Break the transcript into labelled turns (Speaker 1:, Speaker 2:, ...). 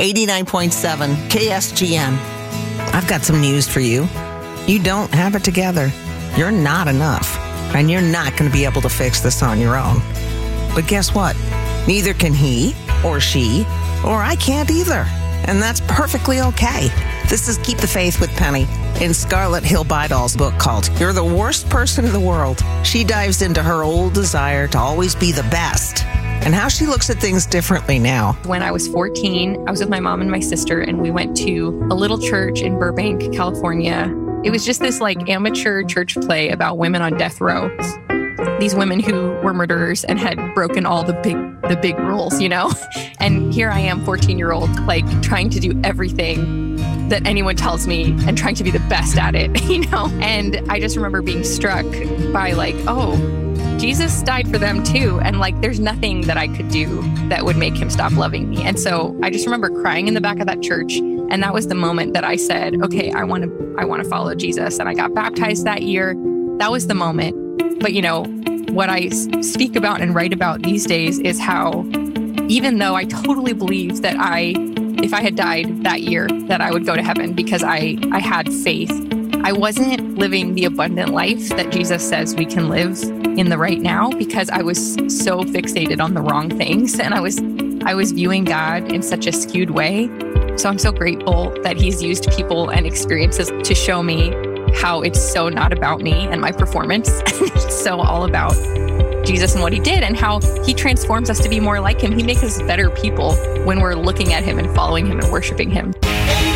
Speaker 1: 89.7 KSGN. I've got some news for you. You don't have it together. You're not enough. And you're not going to be able to fix this on your own. But guess what? Neither can he or she, or I can't either. And that's perfectly okay. This is Keep the Faith with Penny in Scarlett Hill Bidall's book called You're the Worst Person in the World. She dives into her old desire to always be the best and how she looks at things differently now.
Speaker 2: When I was 14, I was with my mom and my sister, and we went to a little church in Burbank, California. It was just this amateur church play about women on death row. These women who were murderers and had broken all the big rules, And here I am, 14-year-old, trying to do everything that anyone tells me and trying to be the best at it, And I just remember being struck by Jesus died for them too. And there's nothing that I could do that would make him stop loving me. And so I just remember crying in the back of that church. And that was the moment that I said, okay, I want to follow Jesus. And I got baptized that year. That was the moment. But what I speak about and write about these days is how, even though I totally believe that if I had died that year, that I would go to heaven because I had faith, I wasn't living the abundant life that Jesus says we can live in the right now because I was so fixated on the wrong things. And I was viewing God in such a skewed way. So I'm so grateful that he's used people and experiences to show me how it's so not about me and my performance. It's so all about Jesus and what he did and how he transforms us to be more like him. He makes us better people when we're looking at him and following him and worshiping him.